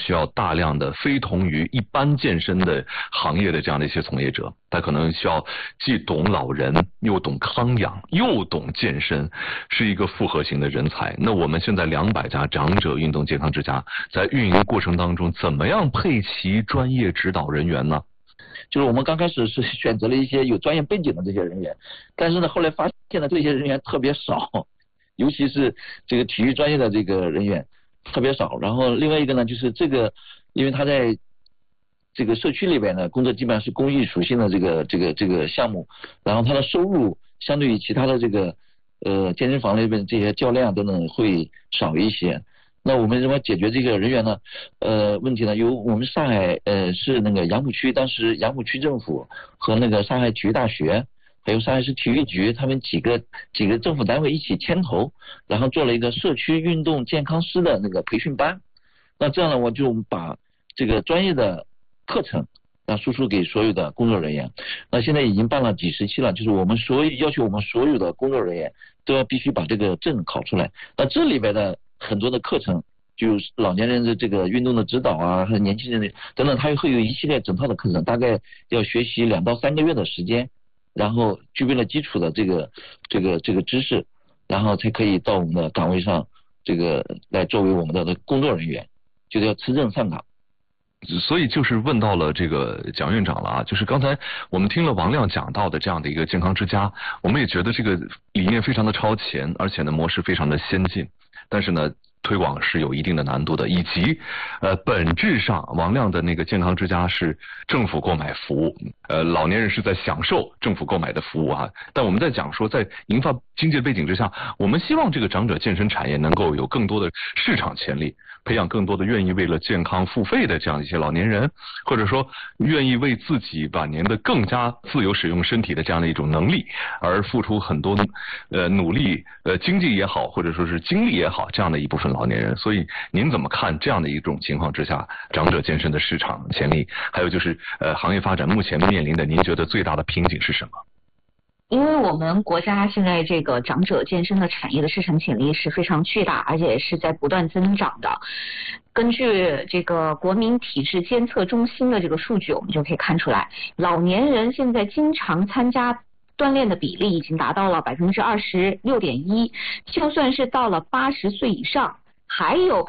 需要大量的非同于一般健身的行业的这样的一些从业者，他可能需要既懂老人，又懂康养，又懂健身，是一个复合型的人才。那我们现在200家长者运动健康之家在运营过程当中，怎么样配齐专业指导人员呢？ 就是我们刚开始是选择了一些有专业背景的这些人员，但是呢，后来发现呢，这些人员特别少，尤其是这个体育专业的这个人员特别少。然后另外一个呢，就是这个，因为他在这个社区里边呢，工作基本上是公益属性的这个项目，然后他的收入相对于其他的这个健身房里边这些教练等等会少一些。那我们怎么解决这个人员呢？问题呢？由我们上海市那个杨浦区，当时杨浦区政府和那个上海体育大学，还有上海市体育局，他们几个政府单位一起牵头，然后做了一个社区运动健康师的那个培训班。那这样呢，我就把这个专业的课程输出给所有的工作人员。那现在已经办了几十期了，就是我们要求我们所有的工作人员都要必须把这个证考出来。那这里边的很多的课程，就是老年人的这个运动的指导啊，和年轻人的等等，它会有一系列整套的课程，大概要学习2到3个月的时间，然后具备了基础的这个知识，然后才可以到我们的岗位上，来作为我们的工作人员，就是要持证上岗。 所以就是问到了这个蒋院长了啊，就是刚才我们听了王亮讲到的这样的一个健康之家，我们也觉得这个理念非常的超前，而且呢模式非常的先进，但是呢推广是有一定的难度的，以及本质上王亮的那个健康之家是政府购买服务，老年人是在享受政府购买的服务啊。但我们在讲说，在银发经济背景之下，我们希望这个长者健身产业能够有更多的市场潜力，培养更多的愿意为了健康付费的这样一些老年人，或者说愿意为自己晚年的更加自由使用身体的这样的一种能力而付出很多努力，经济也好，或者说是精力也好，这样的一部分老年人。所以您怎么看这样的一种情况之下，长者健身的市场潜力，还有就是行业发展目前面临的，您觉得最大的瓶颈是什么？ 因为我们国家现在这个长者健身的产业的市场潜力是非常巨大，而且是在不断增长的。根据这个国民体质监测中心的这个数据，我们就可以看出来，老年人现在经常参加锻炼的比例已经达到了26.1%，就算是到了80岁以上，还有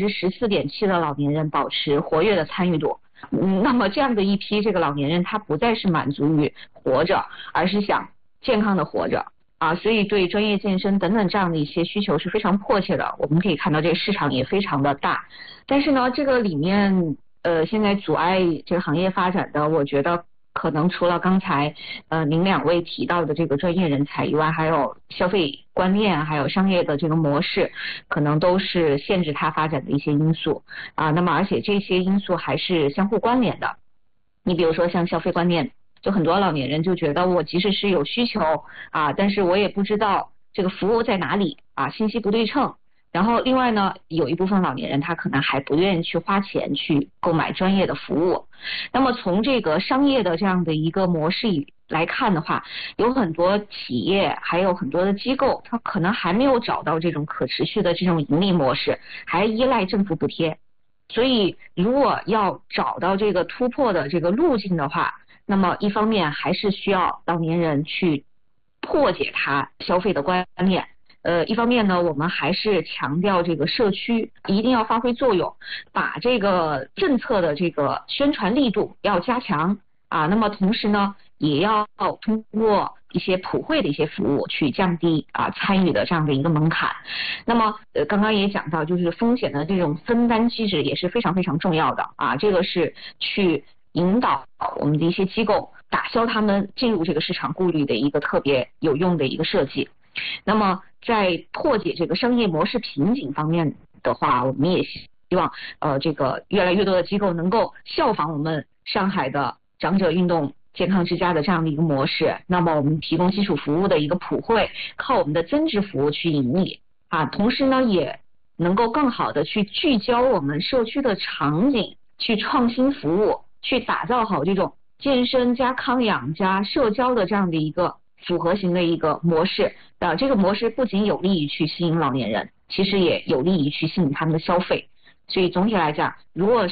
14.7%的老年人保持活跃的参与度。那么这样的一批这个老年人，他不再是满足于活着，而是想健康的活着啊，所以对专业健身等等这样的一些需求是非常迫切的。我们可以看到这个市场也非常的大，但是呢，这个里面现在阻碍这个行业发展的，我觉得可能除了刚才您2位提到的这个专业人才以外，还有消费观念，还有商业的这个模式，可能都是限制它发展的一些因素啊。那么而且这些因素还是相互关联的。你比如说像消费观念，就很多老年人就觉得我即使是有需求啊，但是我也不知道这个服务在哪里啊，信息不对称。然后另外呢，有一部分老年人他可能还不愿意去花钱去购买专业的服务。那么从这个商业的这样的一个模式来看的话，有很多企业还有很多的机构，它可能还没有找到这种可持续的这种盈利模式，还依赖政府补贴。所以如果要找到这个突破的这个路径的话，那么一方面还是需要老年人去破解他消费的观念，一方面呢，我们还是强调这个社区一定要发挥作用，把这个政策的这个宣传力度要加强啊。那么同时呢，也要通过一些普惠的一些服务去降低参与的这样的一个门槛。那么刚刚也讲到，就是风险的这种分担机制也是非常非常重要的啊，这个是去引导我们的一些机构打消他们进入这个市场顾虑的一个特别有用的一个设计。那么在破解这个商业模式瓶颈方面的话，我们也希望这个越来越多的机构能够效仿我们上海的长者运动健康之家的这样的一个模式。那么我们提供基础服务的一个普惠，靠我们的增值服务去盈利啊，同时呢也能够更好的去聚焦我们社区的场景，去创新服务，去打造好这种健身加康养加社交的这样的一个复合型的一个模式。这个模式不仅有利于去吸引老年人，其实也有利于去吸引他们的消费。所以总体来讲，如果